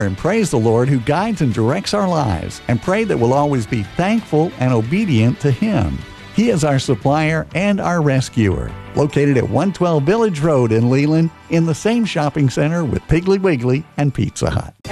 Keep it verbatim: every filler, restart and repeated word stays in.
and praise the Lord who guides and directs our lives, and pray that we'll always be thankful and obedient to Him. He is our supplier and our rescuer. Located at one twelve Village Road in Leland, in the same shopping center with Piggly Wiggly and Pizza Hut.